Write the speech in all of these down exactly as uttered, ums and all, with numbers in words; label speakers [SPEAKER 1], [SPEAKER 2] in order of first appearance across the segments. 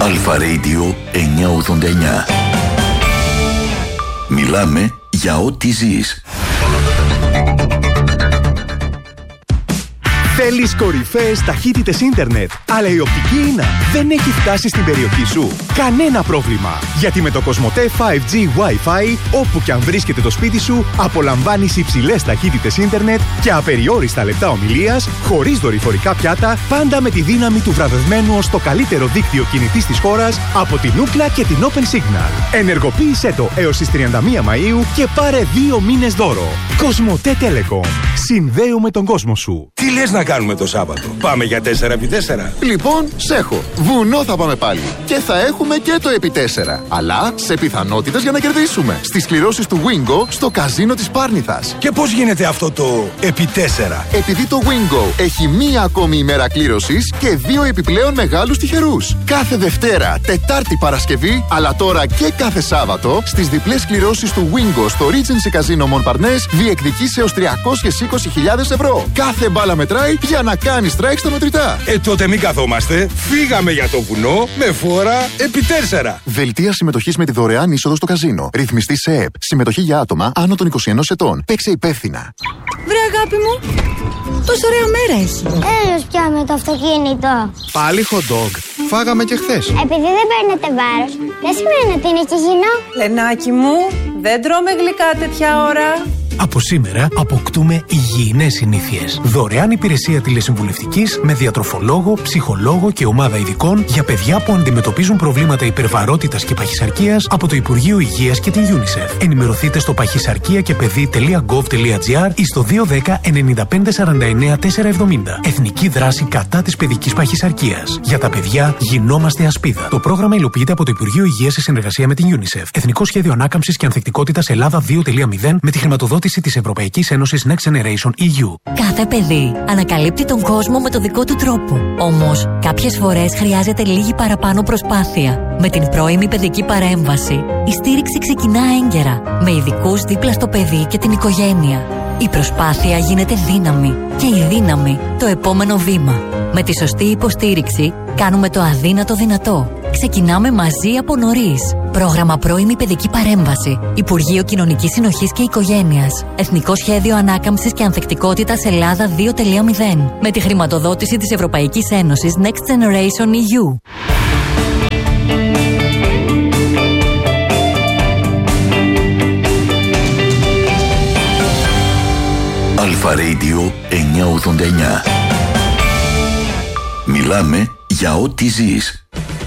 [SPEAKER 1] Αλφα Radio εννιακόσια ογδόντα εννιά. Μιλάμε για ό,τι ζεις.
[SPEAKER 2] Θέλεις κορυφαίες ταχύτητες ίντερνετ, αλλά η οπτική ίνα δεν έχει φτάσει στην περιοχή σου? Κανένα πρόβλημα, γιατί με το Κοσμοτέ φάιβ τζι Wi-Fi, όπου και αν βρίσκεται το σπίτι σου, απολαμβάνεις υψηλές ταχύτητες ίντερνετ και απεριόριστα λεπτά ομιλίας, χωρίς δορυφορικά πιάτα, πάντα με τη δύναμη του βραβευμένου ως το καλύτερο δίκτυο κινητής της χώρας από την Ookla και την Open Signal. Ενεργοποίησέ το έως τις τριάντα μία Μαΐου και πάρε δύο μήνες δώρο. Κοσμοτέ Telecom. Συνδέουμε τον κόσμο σου.
[SPEAKER 3] Τι λες να κάνουμε το Σάββατο? Πάμε για τέσσερα επί τέσσερα.
[SPEAKER 4] Λοιπόν, σέχω. Βουνό θα πάμε πάλι. Και θα έχουμε και το επί τέσσερα. Αλλά σε πιθανότητες για να κερδίσουμε. Στις κληρώσεις του Wingo στο καζίνο της Πάρνηθας.
[SPEAKER 3] Και πώς γίνεται αυτό το επί τέσσερα?
[SPEAKER 4] Επειδή το Wingo έχει μία ακόμη ημέρα κλήρωσης και δύο επιπλέον μεγάλους τυχερούς. Κάθε Δευτέρα, Τετάρτη, Παρασκευή, αλλά τώρα και κάθε Σάββατο, στις διπλές κληρώσεις του Wingo στο Regency Casino Montparnasse διεκδικείς έως τριακόσιες είκοσι χιλιάδες ευρώ. Κάθε μπάλα μετράει για να κάνει strike στα μετρητά.
[SPEAKER 3] Ε, τότε μην καθόμαστε. Φύγαμε για το βουνό με φόρα επί τέσσερα.
[SPEAKER 4] Δελτία συμμετοχής με τη δωρεάν είσοδο στο καζίνο. Ρυθμιστή σε ΕΕΠ. Συμμετοχή για άτομα άνω των είκοσι ενός ετών. Παίξε υπεύθυνα.
[SPEAKER 5] Βρε αγάπη μου, πόσο ωραία μέρα έχει.
[SPEAKER 6] Έλος πια με το αυτοκίνητο.
[SPEAKER 7] Πάλι hot dog. Φάγαμε και χθες.
[SPEAKER 6] Επειδή δεν παίρνετε βάρος, δεν σημαίνει ότι είναι και υγιεινό.
[SPEAKER 5] Λενάκι μου, δεν τρώμε γλυκά τέτοια ώρα.
[SPEAKER 8] Από σήμερα αποκτούμε υγιεινές συνήθειες. Δωρεάν υπηρεσία τηλεσυμβουλευτικής με διατροφολόγο, ψυχολόγο και ομάδα ειδικών για παιδιά που αντιμετωπίζουν προβλήματα υπερβαρότητας και παχυσαρκίας από το Υπουργείο Υγείας και την UNICEF. Ενημερωθείτε στο παχυσαρκία και παιδί τελεία gov τελεία gr ή στο δύο ένα μηδέν εννιά πέντε σαράντα εννιά τετρακόσια εβδομήντα. Εθνική δράση κατά της παιδικής παχυσαρκίας. Για τα παιδιά γινόμαστε ασπίδα. Το πρόγραμμα υλοποιείται από το Υπουργείο Υγείας σε συνεργασία με την UNICEF. Εθνικό Σχέδιο Ανάκαμψης και Ανθεκτικότητας Ελλάδα δύο κόμμα μηδέν με τη χρηματοδότηση της Ευρωπαϊκής Ένωσης Next Generation ι γιου.
[SPEAKER 9] Κάθε παιδί ανακαλύπτει τον κόσμο με το δικό του τρόπο. Όμως, κάποιες φορές χρειάζεται λίγη παραπάνω προσπάθεια. Με την πρώιμη παιδική παρέμβαση, η στήριξη ξεκινά έγκαιρα, με ειδικούς δίπλα στο παιδί και την οικογένεια. Η προσπάθεια γίνεται δύναμη και η δύναμη το επόμενο βήμα. Με τη σωστή υποστήριξη, κάνουμε το αδύνατο δυνατό. Ξεκινάμε μαζί από νωρίς. Πρόγραμμα Πρώιμη Παιδική Παρέμβαση. Υπουργείο Κοινωνικής Συνοχής και Οικογένειας. Εθνικό Σχέδιο Ανάκαμψης και Ανθεκτικότητας Ελλάδα δύο κόμμα μηδέν. Με τη χρηματοδότηση της Ευρωπαϊκής Ένωσης Next Generation ι γιου.
[SPEAKER 1] Αλφα Radio εννιακόσια ογδόντα εννιά. Μιλάμε για ό,τι ζεις.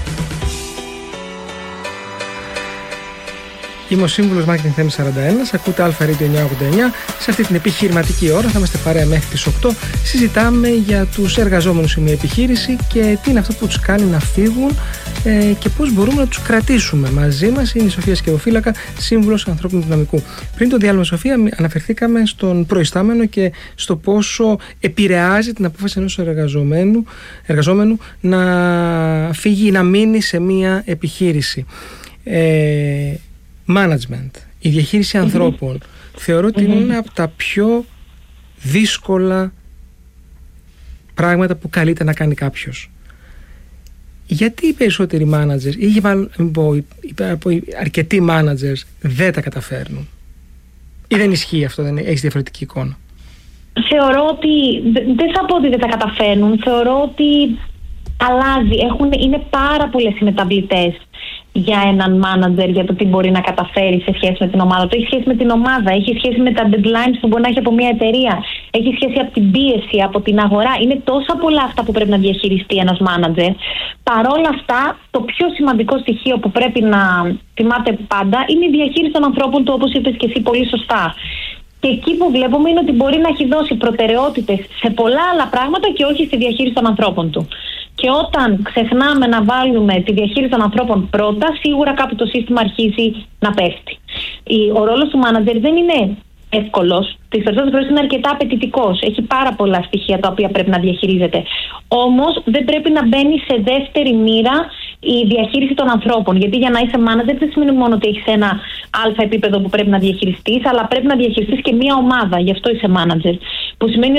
[SPEAKER 10] Είμαι ο σύμβουλος Marketing Θέμης σαράντα ένα. Ακούτε Αλφα Radio εννιακόσια ογδόντα εννιά. Σε αυτή την επιχειρηματική ώρα θα είμαστε παρέα μέχρι τις οκτώ. Συζητάμε για τους εργαζόμενους σε μια επιχείρηση και τι είναι αυτό που τους κάνει να φύγουν ε, και πώς μπορούμε να τους κρατήσουμε. Μαζί μας είναι η Σοφία Σκευοφύλακα, σύμβουλος ανθρώπινου δυναμικού. Πριν το διάλειμμα, Σοφία, αναφερθήκαμε στον προϊστάμενο και στο πόσο επηρεάζει την απόφαση ενός εργαζομένου, εργαζόμενου να φύγει ή να μείνει σε μια επιχείρηση. Ε, Management, η διαχείριση mm-hmm. ανθρώπων, θεωρώ ότι mm-hmm. είναι από τα πιο δύσκολα πράγματα που καλείται να κάνει κάποιος. Γιατί οι περισσότεροι managers ή αρκετοί managers δεν τα καταφέρνουν? Ή δεν ισχύει αυτό, δεν έχεις διαφορετική εικόνα?
[SPEAKER 11] Θεωρώ ότι, δεν θα πω ότι δεν τα καταφέρνουν, θεωρώ ότι αλλάζει, έχουν, είναι πάρα πολλές οι μεταβλητές για έναν μάνατζερ, για το τι μπορεί να καταφέρει σε σχέση με την ομάδα του. Έχει σχέση με την ομάδα, έχει σχέση με τα deadlines που μπορεί να έχει από μια εταιρεία, έχει σχέση από την πίεση, από την αγορά. Είναι τόσα πολλά αυτά που πρέπει να διαχειριστεί ένας μάνατζερ. Παρόλα αυτά, το πιο σημαντικό στοιχείο που πρέπει να θυμάται πάντα είναι η διαχείριση των ανθρώπων του, όπως είπες και εσύ πολύ σωστά. Και εκεί που βλέπουμε είναι ότι μπορεί να έχει δώσει προτεραιότητες σε πολλά άλλα πράγματα και όχι στη διαχείριση των ανθρώπων του. Και όταν ξεχνάμε να βάλουμε τη διαχείριση των ανθρώπων πρώτα, σίγουρα κάπου το σύστημα αρχίζει να πέφτει. Ο ρόλος του μάνατζερ δεν είναι εύκολος. Τις περισσότερες φορές είναι αρκετά απαιτητικός. Έχει πάρα πολλά στοιχεία τα οποία πρέπει να διαχειρίζεται. Όμως δεν πρέπει να μπαίνει σε δεύτερη μοίρα η διαχείριση των ανθρώπων. Γιατί για να είσαι manager δεν σημαίνει μόνο ότι έχεις ένα αλφα επίπεδο που πρέπει να διαχειριστείς, αλλά πρέπει να διαχειριστείς και μία ομάδα. Γι' αυτό είσαι manager. Που σημαίνει ότι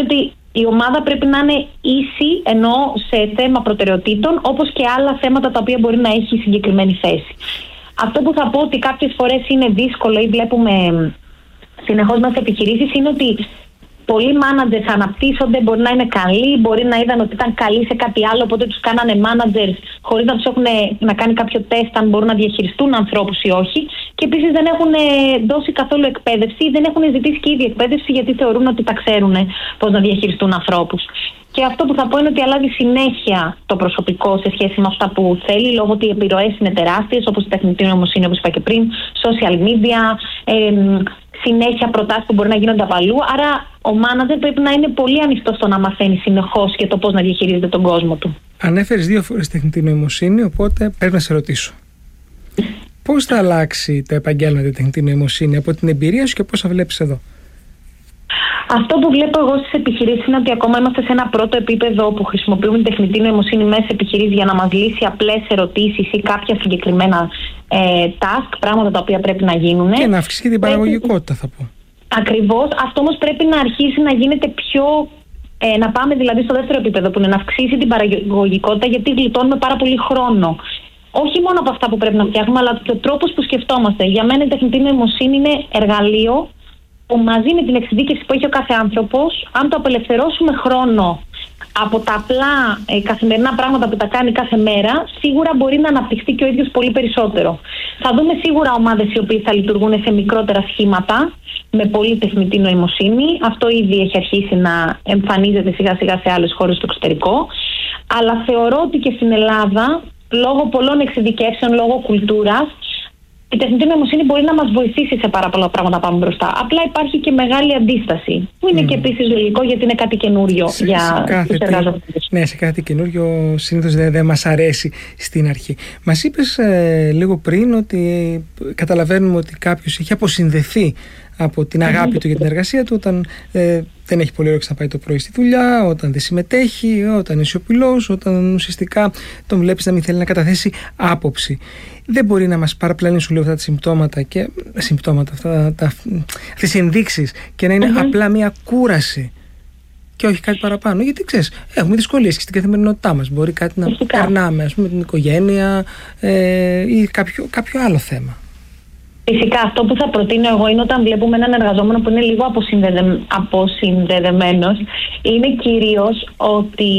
[SPEAKER 11] η ομάδα πρέπει να είναι ίση, ενώ σε θέμα προτεραιοτήτων, όπως και άλλα θέματα τα οποία μπορεί να έχει συγκεκριμένη θέση. Αυτό που θα πω ότι κάποιες φορές είναι δύσκολο ή βλέπουμε συνεχώς μέσα σε επιχειρήσεις είναι ότι πολλοί managers αναπτύσσονται, μπορεί να είναι καλοί, μπορεί να είδαν ότι ήταν καλοί σε κάτι άλλο, οπότε τους κάνανε managers χωρίς να τους έχουν να κάνει κάποιο τεστ αν μπορούν να διαχειριστούν ανθρώπους ή όχι. Και επίσης δεν έχουν δώσει καθόλου εκπαίδευση, δεν έχουν ζητήσει και ήδη εκπαίδευση γιατί θεωρούν ότι τα ξέρουν πώς να διαχειριστούν ανθρώπους. Και αυτό που θα πω είναι ότι αλλάζει συνέχεια το προσωπικό σε σχέση με αυτά που θέλει, λόγω ότι οι επιρροές είναι τεράστιες, όπως η τεχνητή νοημοσύνη, όπως είπα και πριν, social media, ε, συνέχεια προτάσεις που μπορεί να γίνονται από αλλού. Άρα ο manager πρέπει να είναι πολύ ανοιχτός στο να μαθαίνει συνεχώς και το πώς να διαχειρίζεται τον κόσμο του.
[SPEAKER 10] Ανέφερες δύο φορές τεχνητή νοημοσύνη, οπότε πρέπει να σε ρωτήσω. Πώς θα αλλάξει τα επαγγέλματα η τεχνητή νοημοσύνη από την εμπειρία σου και πώς θα βλέπεις εδώ?
[SPEAKER 11] Αυτό που βλέπω εγώ στις επιχειρήσεις είναι ότι ακόμα είμαστε σε ένα πρώτο επίπεδο που χρησιμοποιούμε την τεχνητή νοημοσύνη μέσα σε επιχειρήσεις για να μας λύσει απλές ερωτήσεις ή κάποια συγκεκριμένα ε, task, πράγματα τα οποία πρέπει να γίνουν.
[SPEAKER 10] Και να αυξήσει την παραγωγικότητα, θα πω.
[SPEAKER 11] Ακριβώς. Αυτό όμως πρέπει να αρχίσει να γίνεται πιο. Ε, να πάμε δηλαδή στο δεύτερο επίπεδο, που είναι να αυξήσει την παραγωγικότητα, γιατί γλιτώνουμε πάρα πολύ χρόνο. Όχι μόνο από αυτά που πρέπει να φτιάχνουμε, αλλά και ο τρόπος που σκεφτόμαστε. Για μένα η τεχνητή νοημοσύνη είναι εργαλείο που μαζί με την εξειδίκευση που έχει ο κάθε άνθρωπος, αν το απελευθερώσουμε χρόνο από τα απλά ε, καθημερινά πράγματα που τα κάνει κάθε μέρα, σίγουρα μπορεί να αναπτυχθεί και ο ίδιος πολύ περισσότερο. Θα δούμε σίγουρα ομάδες οι οποίες θα λειτουργούν σε μικρότερα σχήματα, με πολύ τεχνητή νοημοσύνη. Αυτό ήδη έχει αρχίσει να εμφανίζεται σιγά σιγά σε άλλες χώρες στο εξωτερικό. Αλλά θεωρώ ότι και στην Ελλάδα, λόγω πολλών εξειδικεύσεων, λόγω κουλτούρας, η τεχνητή νοημοσύνη μπορεί να μας βοηθήσει σε πάρα πολλά πράγματα να πάμε μπροστά. Απλά υπάρχει και μεγάλη αντίσταση, που είναι mm. και επίσης λογικό, γιατί είναι κάτι καινούριο
[SPEAKER 10] σε,
[SPEAKER 11] για
[SPEAKER 10] σε
[SPEAKER 11] τους εργαζόμενους.
[SPEAKER 10] Ναι, σε κάτι καινούριο συνήθως δεν, δεν μας αρέσει στην αρχή. Μας είπες ε, λίγο πριν ότι ε, καταλαβαίνουμε ότι κάποιος έχει αποσυνδεθεί από την αγάπη του για την εργασία του όταν ε, δεν έχει πολύ όρεξη να πάει το πρωί στη δουλειά, όταν δεν συμμετέχει, όταν είναι σιωπηλός, όταν ουσιαστικά τον βλέπεις να μην θέλει να καταθέσει άποψη. Δεν μπορεί να μας παραπλανήσουν λίγο αυτά τα συμπτώματα και συμπτώματα, αυτά, τα, αυτές οι ενδείξεις, και να είναι mm-hmm. απλά μια κούραση και όχι κάτι παραπάνω. Γιατί ξέρεις, έχουμε δυσκολίες και στην καθημερινότητά μας. Μπορεί κάτι να περνάμε, ας πούμε, την οικογένεια ε, ή κάποιο, κάποιο άλλο θέμα.
[SPEAKER 11] Φυσικά, αυτό που θα προτείνω εγώ είναι όταν βλέπουμε έναν εργαζόμενο που είναι λίγο αποσυνδεδε... αποσυνδεδεμένος, είναι κυρίως ότι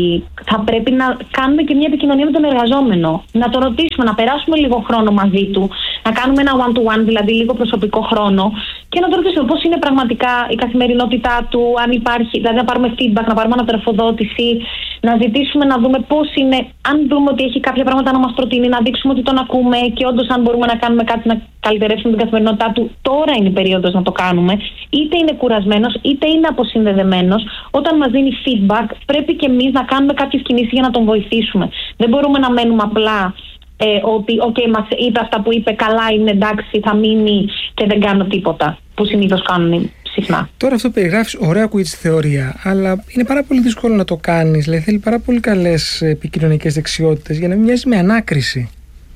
[SPEAKER 11] θα πρέπει να κάνουμε και μια επικοινωνία με τον εργαζόμενο. Να τον ρωτήσουμε, να περάσουμε λίγο χρόνο μαζί του, να κάνουμε ένα one-to-one, δηλαδή λίγο προσωπικό χρόνο, και να τον ρωτήσουμε πώς είναι πραγματικά η καθημερινότητά του, αν υπάρχει, δηλαδή να πάρουμε feedback, να πάρουμε ανατροφοδότηση, να ζητήσουμε να δούμε πώς είναι, αν δούμε ότι έχει κάποια πράγματα να μας προτείνει, να δείξουμε ότι τον ακούμε και όντως αν μπορούμε να κάνουμε κάτι να καλυτερεύσουμε την καθημερινότητά του. Τώρα είναι η περίοδος να το κάνουμε. Είτε είναι κουρασμένος, είτε είναι αποσυνδεδεμένος. Όταν μας δίνει feedback, πρέπει και εμείς να κάνουμε κάποιες κινήσεις για να τον βοηθήσουμε. Δεν μπορούμε να μένουμε απλά ε, ότι, OK, μας είπε αυτά που είπε, καλά είναι, εντάξει, θα μείνει και δεν κάνω τίποτα, που συνήθως κάνουν συχνά.
[SPEAKER 10] Τώρα αυτό που περιγράφεις, ωραία ακούγεται στη θεωρία, αλλά είναι πάρα πολύ δύσκολο να το κάνεις. Δηλαδή θέλει πάρα πολύ καλές επικοινωνικές δεξιότητες για να μην μοιάζει με ανάκριση.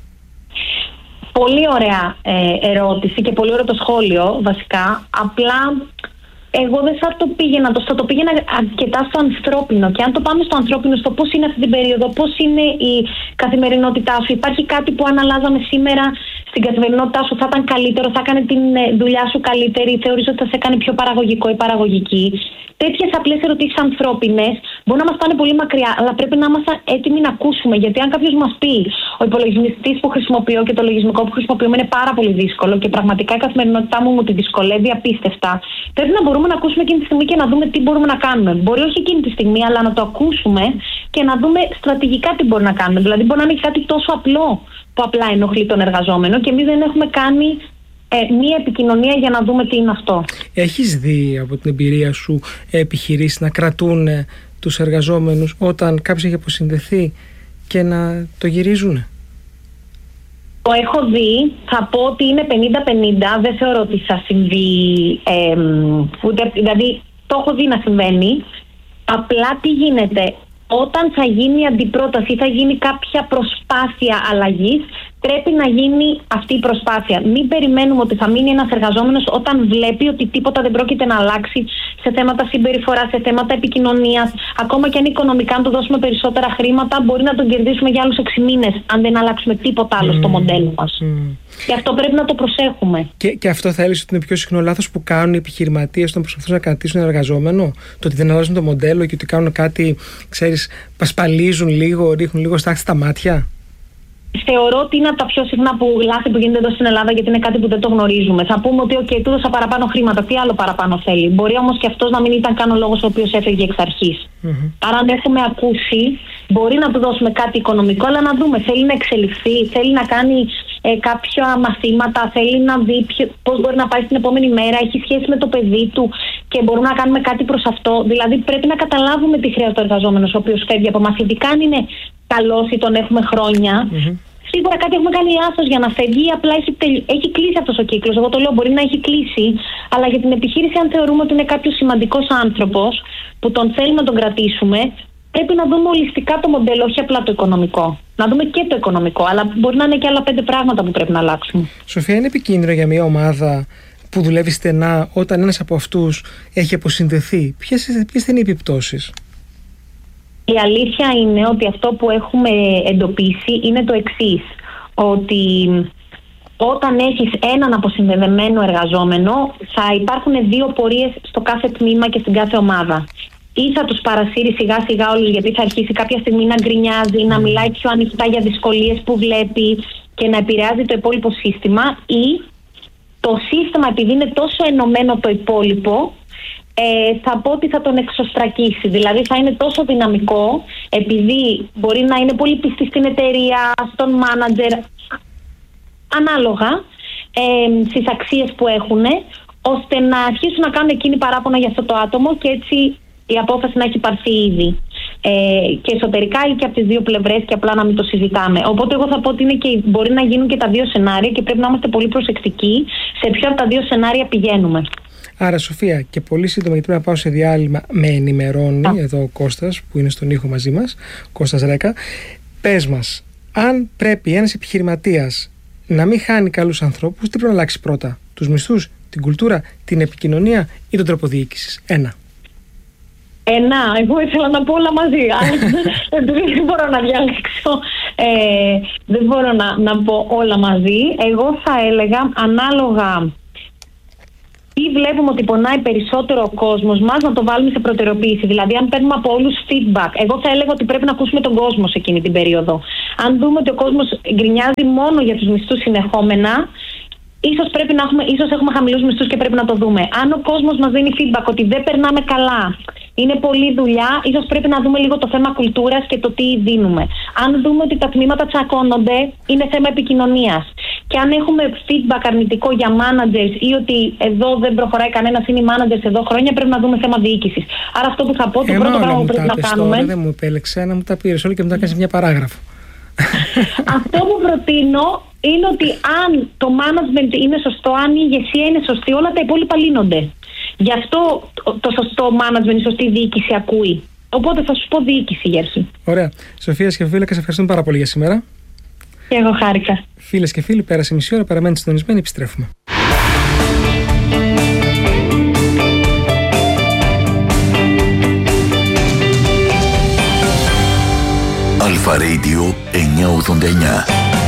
[SPEAKER 11] Πολύ ωραία ε, ερώτηση και πολύ ωραίο το σχόλιο, βασικά. Απλά εγώ δεν θα το πήγαινα, το, θα το πήγαινα αρκετά στο ανθρώπινο. Και αν το πάμε στο ανθρώπινο, στο πώς είναι αυτή την περίοδο, πώς είναι η καθημερινότητά σου, υπάρχει κάτι που αν αλλάζαμε σήμερα στην καθημερινότητά σου θα ήταν καλύτερο, θα έκανε την δουλειά σου καλύτερη, θεωρείς ότι θα σε κάνει πιο παραγωγικό ή παραγωγική. Τέτοιες απλές ερωτήσεις ανθρώπινες μπορούν να μας πάνε πολύ μακριά, αλλά πρέπει να είμαστε έτοιμοι να ακούσουμε. Γιατί αν κάποιος μας πει, ο υπολογιστής που χρησιμοποιώ και το λογισμικό που χρησιμοποιούμε είναι πάρα πολύ δύσκολο και πραγματικά η καθημερινότητά μου μου τη δυσκολεύει απίστευτα, πρέπει να μπορούμε να ακούσουμε εκείνη τη στιγμή και να δούμε τι μπορούμε να κάνουμε. Μπορεί όχι εκείνη τη στιγμή, αλλά να το ακούσουμε και να δούμε στρατηγικά τι μπορεί να κάνουμε. Δηλαδή, μπορεί να είναι κάτι τόσο απλό που απλά ενοχλεί τον εργαζόμενο και εμείς δεν έχουμε κάνει Ε, μία επικοινωνία για να δούμε τι είναι αυτό.
[SPEAKER 10] Έχεις δει από την εμπειρία σου επιχειρήσεις να κρατούν τους εργαζόμενους όταν κάποιος έχει αποσυνδεθεί και να το γυρίζουν?
[SPEAKER 11] Το έχω δει, θα πω ότι είναι πενήντα πενήντα, δεν θεωρώ ότι θα συμβεί, ε, ούτε, δηλαδή το έχω δει να συμβαίνει. Απλά τι γίνεται, όταν θα γίνει αντιπρόταση ή θα γίνει κάποια προσπάθεια αλλαγής, Πρέπει να γίνει αυτή η προσπάθεια. Μην περιμένουμε ότι θα μείνει ένας εργαζόμενος όταν βλέπει ότι τίποτα δεν πρόκειται να αλλάξει σε θέματα συμπεριφοράς, σε θέματα επικοινωνίας. Ακόμα και αν οικονομικά αν του δώσουμε περισσότερα χρήματα, μπορεί να τον κερδίσουμε για άλλους έξι μήνες, αν δεν αλλάξουμε τίποτα άλλο mm. στο μοντέλο μας. Mm. Και αυτό πρέπει να το προσέχουμε.
[SPEAKER 10] Και, και αυτό θα έλεγες ότι είναι το πιο συχνό λάθος που κάνουν οι επιχειρηματίες όταν προσπαθούν να κρατήσουν ένα εργαζόμενο? Το ότι δεν αλλάζουν το μοντέλο και ότι κάνουν κάτι, ξέρεις, πασπαλίζουν λίγο, ρίχνουν λίγο στάχτη στα μάτια?
[SPEAKER 11] Θεωρώ ότι είναι από τα πιο συχνά που λάθη που γίνεται εδώ στην Ελλάδα, γιατί είναι κάτι που δεν το γνωρίζουμε. Θα πούμε ότι, OK, του δώσα παραπάνω χρήματα. Τι άλλο παραπάνω θέλει? Μπορεί όμως και αυτός να μην ήταν καν ο λόγος ο οποίος έφευγε εξ αρχής. Mm-hmm. Άρα, αν έχουμε ακούσει, μπορεί να του δώσουμε κάτι οικονομικό, αλλά να δούμε. Θέλει να εξελιχθεί, θέλει να κάνει ε, κάποια μαθήματα, θέλει να δει πώς μπορεί να πάει στην επόμενη μέρα, έχει σχέση με το παιδί του και μπορούμε να κάνουμε κάτι προς αυτό. Δηλαδή, πρέπει να καταλάβουμε τι χρειάζεται ο εργαζόμενος ο οποίος φεύγει από εμάς. Ειδικά αν είναι καλός ή τον έχουμε χρόνια. Mm-hmm. Σίγουρα κάτι έχουμε κάνει λάθος για να φεύγει, απλά έχει, τελ... έχει κλείσει αυτός ο κύκλος. Εγώ το λέω, μπορεί να έχει κλείσει, αλλά για την επιχείρηση, αν θεωρούμε ότι είναι κάποιος σημαντικός άνθρωπος που τον θέλουμε να τον κρατήσουμε, πρέπει να δούμε ολιστικά το μοντέλο, όχι απλά το οικονομικό. Να δούμε και το οικονομικό, αλλά μπορεί να είναι και άλλα πέντε πράγματα που πρέπει να αλλάξουμε.
[SPEAKER 10] Σοφία, είναι επικίνδυνο για μια ομάδα που δουλεύει στενά όταν ένας από αυτούς έχει αποσυνδεθεί? Ποιες θα είναι οι επιπτώσεις?
[SPEAKER 11] Η αλήθεια είναι ότι αυτό που έχουμε εντοπίσει είναι το εξής, ότι όταν έχεις έναν αποσυνδεδεμένο εργαζόμενο θα υπάρχουν δύο πορείες στο κάθε τμήμα και στην κάθε ομάδα. Ή θα τους παρασύρει σιγά σιγά όλους, γιατί θα αρχίσει κάποια στιγμή να γκρινιάζει, να μιλάει πιο ανοιχτά για δυσκολίες που βλέπει και να επηρεάζει το υπόλοιπο σύστημα, ή το σύστημα, επειδή είναι τόσο ενωμένο το υπόλοιπο, Ε, θα πω ότι θα τον εξωστρακίσει. Δηλαδή θα είναι τόσο δυναμικό, επειδή μπορεί να είναι πολύ πιστή στην εταιρεία, στον μάνατζερ, ανάλογα ε, στις αξίες που έχουν, ώστε να αρχίσουν να κάνουν εκείνη παράπονα για αυτό το άτομο και έτσι η απόφαση να έχει πάρθει ήδη. Ε, και εσωτερικά ή και από τις δύο πλευρές, και απλά να μην το συζητάμε. Οπότε εγώ θα πω ότι είναι και, μπορεί να γίνουν και τα δύο σενάρια και πρέπει να είμαστε πολύ προσεκτικοί σε ποιο από τα δύο σενάρια πηγαίνουμε.
[SPEAKER 10] Άρα, Σοφία, και πολύ σύντομα, γιατί πρέπει να πάω σε διάλειμμα, με ενημερώνει Α. εδώ ο Κώστας που είναι στον ήχο μαζί μας, Κώστας Ρέκα. Πες μας, αν πρέπει ένας επιχειρηματίας να μην χάνει καλούς ανθρώπους, τι πρέπει να αλλάξει πρώτα? Τους μισθούς, την κουλτούρα, την επικοινωνία ή τον τρόπο διοίκησης? Ένα.
[SPEAKER 11] Ένα, εγώ ήθελα να πω όλα μαζί. Επειδή δεν μπορώ να διαλέξω, ε, δεν μπορώ να, να πω όλα μαζί. Εγώ θα έλεγα ανάλογα ή βλέπουμε ότι πονάει περισσότερο ο κόσμος μας, να το βάλουμε σε προτεραιοποίηση. Δηλαδή, αν παίρνουμε από όλους feedback, εγώ θα έλεγα ότι πρέπει να ακούσουμε τον κόσμο σε εκείνη την περίοδο. Αν δούμε ότι ο κόσμος γκρινιάζει μόνο για τους μισθούς συνεχόμενα, ίσως, πρέπει να έχουμε, ίσως έχουμε χαμηλούς μισθούς και πρέπει να το δούμε. Αν ο κόσμος μας δίνει feedback ότι δεν περνάμε καλά, είναι πολλή δουλειά, ίσως πρέπει να δούμε λίγο το θέμα κουλτούρας και το τι δίνουμε. Αν δούμε ότι τα τμήματα τσακώνονται, είναι θέμα επικοινωνίας. Και αν έχουμε feedback αρνητικό για managers ή ότι εδώ δεν προχωράει κανένας, είναι οι managers εδώ χρόνια, πρέπει να δούμε θέμα διοίκησης. Άρα αυτό που θα πω, το
[SPEAKER 10] ε,
[SPEAKER 11] πρώτο πράγμα που πρέπει να κάνουμε.
[SPEAKER 10] Τώρα, δεν μου επέλεξε, να μου τα πήρες όλοι και μου τα έκανες μια παράγραφο.
[SPEAKER 11] Αυτό που προτείνω είναι ότι αν το management είναι σωστό, αν η ηγεσία είναι σωστή, όλα τα υπόλοιπα λύνονται. Γι' αυτό το σωστό management, η σωστή διοίκηση ακούει. Οπότε θα σου πω διοίκηση, Γέρση. Ωραία.
[SPEAKER 10] Σοφία Σχεφίλακα, σε ευχαριστούμε πάρα πολύ για σήμερα.
[SPEAKER 11] Και εγώ χάρηκα.
[SPEAKER 10] Φίλες και φίλοι, πέρασε μισή ώρα, παραμένετε συντονισμένοι, επιστρέφουμε.
[SPEAKER 1] Αλφα Radio εννιακόσια ογδόντα εννιά.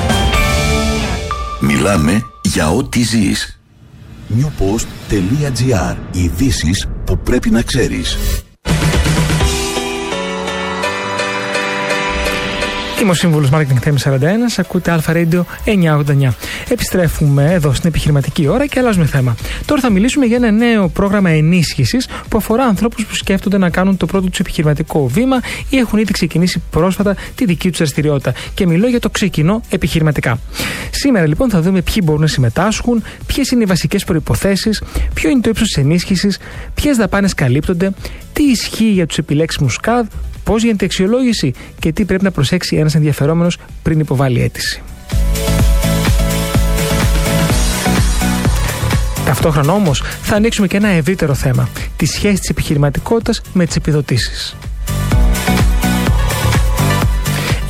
[SPEAKER 1] Μιλάμε για ό,τι ζεις. newpost.gr. Ειδήσεις που πρέπει να ξέρεις.
[SPEAKER 10] Είμαι ο σύμβουλος Marketing Θέμης σαράντα ένα, ακούτε Αλφα Radio εννιακόσια ογδόντα εννιά. Επιστρέφουμε εδώ στην επιχειρηματική ώρα και αλλάζουμε θέμα. Τώρα θα μιλήσουμε για ένα νέο πρόγραμμα ενίσχυσης που αφορά ανθρώπους που σκέφτονται να κάνουν το πρώτο τους επιχειρηματικό βήμα ή έχουν ήδη ξεκινήσει πρόσφατα τη δική τους δραστηριότητα. Και μιλώ για το ξεκινώ επιχειρηματικά. Σήμερα λοιπόν θα δούμε ποιοι μπορούν να συμμετάσχουν, ποιες είναι οι βασικές προϋποθέσεις, ποιο είναι το ύψος της ενίσχυσης, ποιες δαπάνες καλύπτονται, τι ισχύει για τους επιλέξιμους ΚΑΔ, πώς γίνεται η αξιολόγηση και τι πρέπει να προσέξει ένας ενδιαφερόμενος πριν υποβάλει αίτηση. Ταυτόχρονα όμως θα ανοίξουμε και ένα ευρύτερο θέμα, τη σχέση της επιχειρηματικότητας με τις επιδοτήσεις.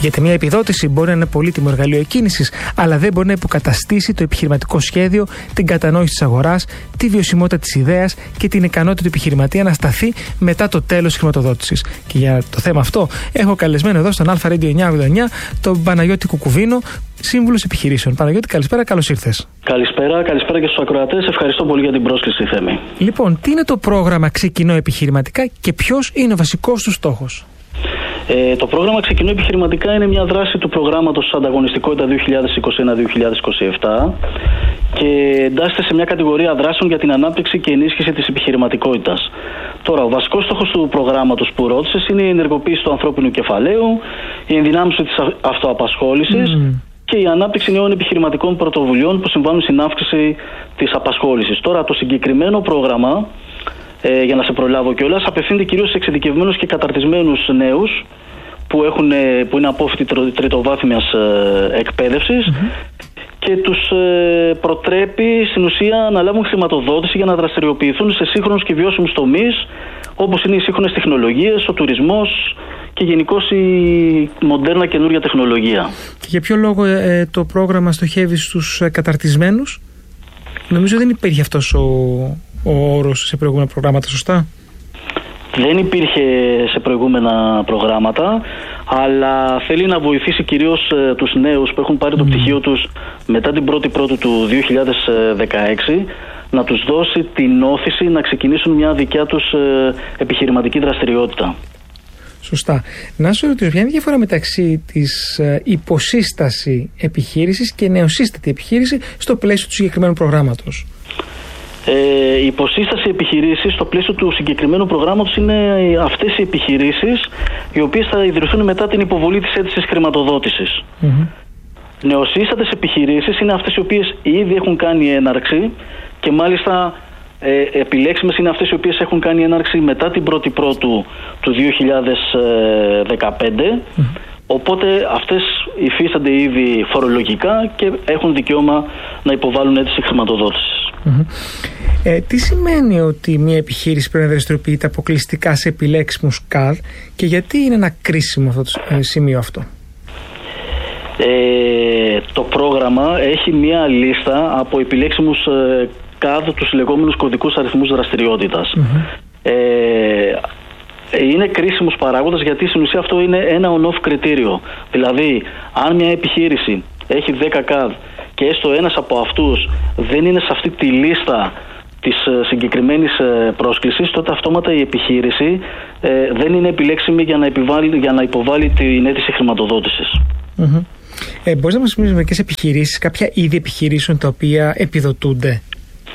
[SPEAKER 10] Γιατί μια επιδότηση μπορεί να είναι πολύτιμο εργαλείο εκκίνησης, αλλά δεν μπορεί να υποκαταστήσει το επιχειρηματικό σχέδιο, την κατανόηση της αγοράς, τη βιωσιμότητα της ιδέας και την ικανότητα του επιχειρηματία να σταθεί μετά το τέλος της χρηματοδότησης. Και για το θέμα αυτό έχω καλεσμένο εδώ στον Αλφα Radio εννιακόσια ογδόντα εννιά τον Παναγιώτη Κουκουβίνο, σύμβουλος επιχειρήσεων. Παναγιώτη, καλησπέρα, καλώς ήρθες.
[SPEAKER 12] Καλησπέρα, καλησπέρα και στους ακροατές. Ευχαριστώ πολύ για την πρόσκληση, Θέμη.
[SPEAKER 10] Λοιπόν, τι είναι το πρόγραμμα Ξεκινώ Επιχειρηματικά και ποιος είναι ο βασικός του στόχος?
[SPEAKER 12] Ε, το πρόγραμμα Ξεκινώ Επιχειρηματικά είναι μια δράση του προγράμματος Ανταγωνιστικότητα δύο χιλιάδες είκοσι ένα δύο χιλιάδες είκοσι επτά και εντάσσεται σε μια κατηγορία δράσεων για την ανάπτυξη και ενίσχυση της επιχειρηματικότητας. Τώρα, ο βασικός στόχος του προγράμματος που ρώτησες είναι η ενεργοποίηση του ανθρώπινου κεφαλαίου, η ενδυνάμωση της αυτοαπασχόλησης mm. και η ανάπτυξη νέων επιχειρηματικών πρωτοβουλειών που συμβάλλουν στην αύξηση της απασχόλησης. Τώρα, το συγκεκριμένο πρόγραμμα, Ε, για να σε προλάβω κιόλας, απευθύνεται κυρίως σε εξειδικευμένους και καταρτισμένους νέους που, έχουν, που είναι απόφοιτοι τριτοβάθμιας ε, εκπαίδευσης mm-hmm. και τους ε, προτρέπει στην ουσία να λάβουν χρηματοδότηση για να δραστηριοποιηθούν σε σύγχρονους και βιώσιμους τομείς, όπως είναι οι σύγχρονες τεχνολογίες, ο τουρισμός και γενικώς η μοντέρνα καινούρια τεχνολογία.
[SPEAKER 10] Και για ποιο λόγο ε, το πρόγραμμα στοχεύει στους ε, καταρτισμένους? Νομίζω δεν υπήρχε αυτός ο... ο όρος σε προηγούμενα προγράμματα, σωστά?
[SPEAKER 12] Δεν υπήρχε σε προηγούμενα προγράμματα, αλλά θέλει να βοηθήσει κυρίως ε, τους νέους που έχουν πάρει mm. το πτυχίο τους μετά την πρώτη πρώτου του δύο χιλιάδες δεκαέξι, να τους δώσει την όθηση να ξεκινήσουν μια δικιά τους ε, επιχειρηματική δραστηριότητα.
[SPEAKER 10] Σωστά. Να σου ρωτήσω, ποια είναι η διαφορά μεταξύ της ε, υποσύσταση επιχείρησης και νεοσύστατη επιχείρηση στο πλαίσιο του συγκεκριμένου προγράμματος?
[SPEAKER 12] Ε, η υποσύσταση επιχειρήσεις στο πλαίσιο του συγκεκριμένου προγράμματος είναι αυτές οι επιχειρήσεις οι οποίες θα ιδρυθούν μετά την υποβολή της αίτησης χρηματοδότησης. Mm-hmm. Νεοσύστατες επιχειρήσεις είναι αυτές οι οποίες ήδη έχουν κάνει έναρξη και μάλιστα ε, επιλέξιμες είναι αυτές οι οποίες έχουν κάνει έναρξη μετά την πρώτη πρώτου του δύο χιλιάδες δεκαπέντε. Mm-hmm. Οπότε αυτές υφίστανται ήδη φορολογικά και έχουν δικαίωμα να υποβάλουν αίτηση χρηματοδότησης.
[SPEAKER 10] Mm-hmm. Ε, τι σημαίνει ότι μια επιχείρηση πρέπει να δραστηριοποιείται αποκλειστικά σε επιλέξιμους καρ και γιατί είναι ένα κρίσιμο αυτό το ε, σημείο αυτό?
[SPEAKER 12] Ε, το πρόγραμμα έχει μια λίστα από επιλέξιμους ε, καρ, τους λεγόμενους κωδικούς αριθμούς δραστηριότητας. Mm-hmm. Ε, Είναι κρίσιμος παράγοντας γιατί στην ουσία αυτό είναι ένα on-off κριτήριο. Δηλαδή, αν μια επιχείρηση έχει δέκα καρ και έστω ένας από αυτούς δεν είναι σε αυτή τη λίστα της συγκεκριμένης πρόσκλησης, τότε αυτόματα η επιχείρηση ε, δεν είναι επιλέξιμη για να, επιβάλλει, για να υποβάλει την αίτηση χρηματοδότησης.
[SPEAKER 10] Mm-hmm. Ε, μπορείς να μας μιλήσεις μερικές επιχειρήσεις, κάποια είδη επιχειρήσεων τα οποία επιδοτούνται?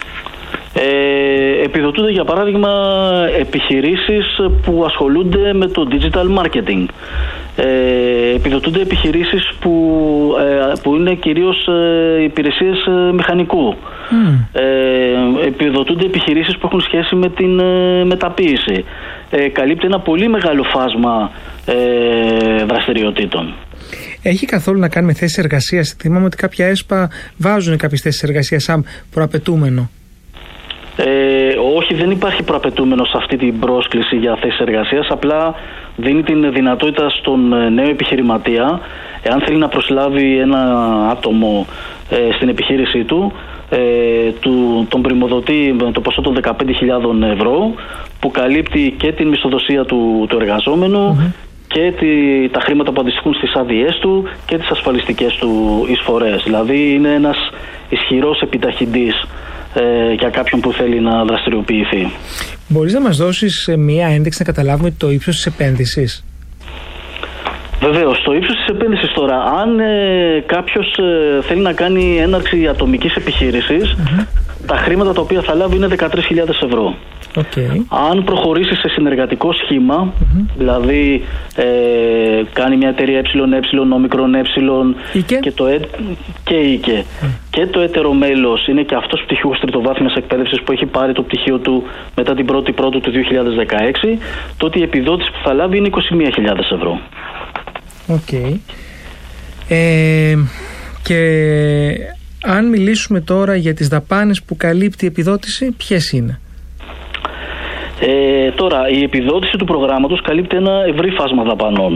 [SPEAKER 12] Ε, επιδοτούνται για παράδειγμα επιχειρήσεις που ασχολούνται με το digital marketing. Ε, επιδοτούνται επιχειρήσεις που, ε, που είναι κυρίως ε, υπηρεσίες ε, μηχανικού. Mm. Ε, επιδοτούνται επιχειρήσεις που έχουν σχέση με την ε, μεταποίηση. Ε, καλύπτει ένα πολύ μεγάλο φάσμα ε, δραστηριοτήτων.
[SPEAKER 10] Έχει καθόλου να κάνει με θέσεις εργασίας? Θυμάμαι ότι κάποια ΕΣΠΑ βάζουν κάποιες θέσεις εργασίας σαν προαπαιτούμενο.
[SPEAKER 12] Ε, όχι, δεν υπάρχει προαπαιτούμενο σε αυτή την πρόσκληση για θέσεις εργασίας. Απλά δίνει την δυνατότητα στον νέο επιχειρηματία, εάν θέλει να προσλάβει ένα άτομο ε, στην επιχείρησή του, ε, του τον πρημοδοτεί με το ποσό των δεκαπέντε χιλιάδες ευρώ, που καλύπτει και την μισθοδοσία του, του εργαζόμενου mm-hmm. και τη, τα χρήματα που αντιστοιχούν στις άδειές του και τις ασφαλιστικές του εισφορές. Δηλαδή είναι ένας ισχυρός επιταχυντής ε, για κάποιον που θέλει να δραστηριοποιηθεί.
[SPEAKER 10] Μπορείς να μας δώσεις μία ένδειξη να καταλάβουμε το ύψος της επένδυσης?
[SPEAKER 12] Βεβαίως, το ύψος της επένδυσης τώρα, αν ε, κάποιος ε, θέλει να κάνει έναρξη ατομικής επιχείρησης, mm-hmm. τα χρήματα τα οποία θα λάβει είναι δεκατρείς χιλιάδες ευρώ. Okay. Αν προχωρήσει σε συνεργατικό σχήμα, mm-hmm. δηλαδή ε, κάνει μια εταιρεία ΕΕ, όμικρον ε και το, ε, και, και, mm. και το έτερο μέλος είναι και αυτός πτυχιούχος τριτοβάθμιας εκπαίδευσης που έχει πάρει το πτυχίο του μετά την πρώτη πρώτου του δύο χιλιάδες δεκαέξι, τότε η επιδότηση που θα λάβει είναι είκοσι μία χιλιάδες ευρώ.
[SPEAKER 10] Οκ. Okay. Ε, και αν μιλήσουμε τώρα για τις δαπάνες που καλύπτει η επιδότηση, ποιες είναι?
[SPEAKER 12] Ε, τώρα, η επιδότηση του προγράμματος καλύπτει ένα ευρύ φάσμα δαπανών.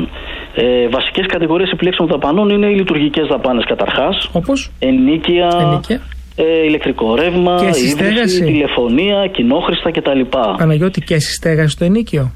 [SPEAKER 12] Ε, βασικές κατηγορίες επιλέξιμων δαπανών είναι οι λειτουργικές δαπάνες καταρχάς.
[SPEAKER 10] Όπως?
[SPEAKER 12] Ενίκεια,
[SPEAKER 10] Ενίκεια.
[SPEAKER 12] Ε, ηλεκτρικό ρεύμα, ίδρυση, τηλεφωνία, κοινόχρηστα κτλ.
[SPEAKER 10] Παναγιώτη, και συστέγαση στο ενίκιο?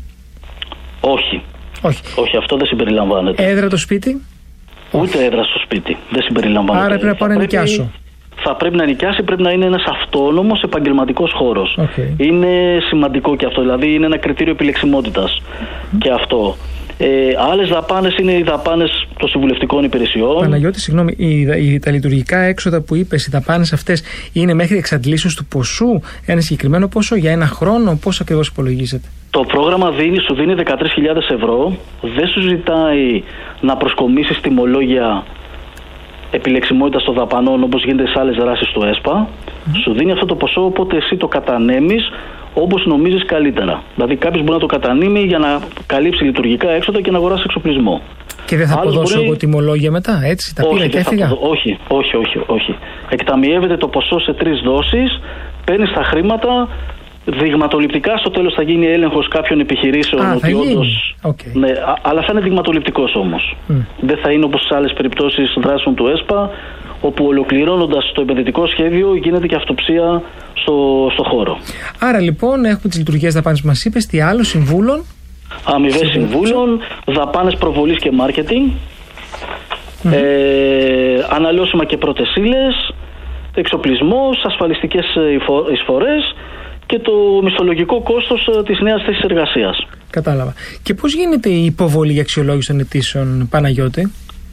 [SPEAKER 12] Όχι.
[SPEAKER 10] Όχι.
[SPEAKER 12] Όχι, αυτό δεν συμπεριλαμβάνεται.
[SPEAKER 10] Έδρα το σπίτι?
[SPEAKER 12] Ούτε έδρα στο σπίτι. Δεν συμπεριλαμβάνεται.
[SPEAKER 10] Άρα πρέπει να πάω να νοικιάσω.
[SPEAKER 12] Θα πρέπει να νοικιάσει, πρέπει να είναι ένας αυτόνομος επαγγελματικός χώρος.
[SPEAKER 10] Okay.
[SPEAKER 12] Είναι σημαντικό και αυτό. Δηλαδή είναι ένα κριτήριο επιλεξιμότητας mm. και αυτό. Ε, άλλες δαπάνες είναι οι δαπάνες των συμβουλευτικών υπηρεσιών.
[SPEAKER 10] Παναγιώτη, συγγνώμη, οι, οι, τα λειτουργικά έξοδα που είπες, οι δαπάνες αυτές είναι μέχρι εξαντλήσεως του ποσού, ένα συγκεκριμένο ποσό για ένα χρόνο, πώς ακριβώς υπολογίζεται?
[SPEAKER 12] Το πρόγραμμα δίνει, σου δίνει δεκατρείς χιλιάδες ευρώ, δεν σου ζητάει να προσκομίσεις τιμολόγια επιλεξιμότητας των δαπανών όπως γίνεται σε άλλες δράσεις του ΕΣΠΑ. Mm. Σου δίνει αυτό το ποσό, οπότε εσύ το κατανέμεις όπως νομίζεις καλύτερα. Δηλαδή κάποιος μπορεί να το κατανείμει για να καλύψει λειτουργικά έξοδα και να αγοράσει εξοπλισμό.
[SPEAKER 10] Και δεν θα
[SPEAKER 12] Άλλος
[SPEAKER 10] αποδώσω
[SPEAKER 12] μπορεί...
[SPEAKER 10] εγώ τιμολόγια μετά, έτσι, τα
[SPEAKER 12] όχι,
[SPEAKER 10] πήρα και έφυγα?
[SPEAKER 12] Θα... Όχι, όχι, όχι, όχι. Εκταμιεύεται το ποσό σε τρεις δόσεις, παίρνεις τα χρήματα, δειγματοληπτικά στο τέλος θα γίνει έλεγχος κάποιων επιχειρήσεων.
[SPEAKER 10] Α,
[SPEAKER 12] ότι όντως,
[SPEAKER 10] okay.
[SPEAKER 12] ναι, αλλά θα είναι δειγματοληπτικός όμως. Mm. Δεν θα είναι όπως σε άλλες περιπτώσεις δράσεων του ΕΣΠΑ, όπου ολοκληρώνοντας το επενδυτικό σχέδιο γίνεται και αυτοψία στο, στο χώρο.
[SPEAKER 10] Άρα λοιπόν έχουμε τις λειτουργικές δαπάνες που μας είπες, τι άλλο, συμβούλων?
[SPEAKER 12] Αμοιβές συμβούλων, δαπάνες προβολής και μάρκετινγκ, mm-hmm. ε, αναλώσιμα και πρώτες ύλες, εξοπλισμός, ασφαλιστικές εισφορές και το μισθολογικό κόστος της νέας θέσης εργασίας.
[SPEAKER 10] Κατάλαβα. Και πώς γίνεται η υποβολή για αξιολόγηση των αιτήσεων, Παναγιώτη?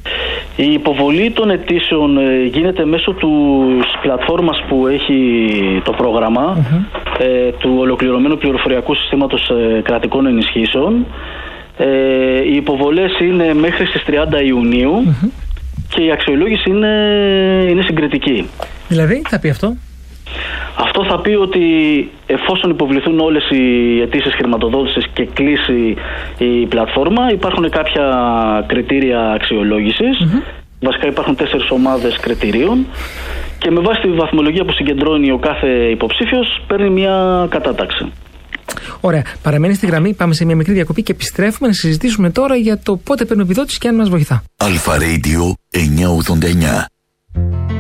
[SPEAKER 12] Η υποβολή των αιτήσεων γίνεται μέσω του πλατφόρμας που έχει το πρόγραμμα, mm-hmm. ε, του ολοκληρωμένου πληροφοριακού συστήματος ε, κρατικών ενισχύσεων. Ε, οι υποβολές είναι μέχρι στις τριάντα Ιουνίου mm-hmm. και η αξιολόγηση είναι, είναι συγκριτική.
[SPEAKER 10] Δηλαδή, θα πει αυτό?
[SPEAKER 12] Αυτό θα πει ότι εφόσον υποβληθούν όλες οι αιτήσεις χρηματοδότησης και κλείσει η πλατφόρμα, υπάρχουν κάποια κριτήρια αξιολόγησης. Mm-hmm. Βασικά υπάρχουν τέσσερις ομάδες κριτηρίων και με βάση τη βαθμολογία που συγκεντρώνει ο κάθε υποψήφιος παίρνει μια κατάταξη.
[SPEAKER 10] Ωραία. Παραμένει στη γραμμή, πάμε σε μια μικρή διακοπή και επιστρέφουμε να συζητήσουμε τώρα για το πότε παίρνουμε επιδότηση και αν μας βοηθά.
[SPEAKER 1] Αλφα Radio εννιακόσια ογδόντα εννιά.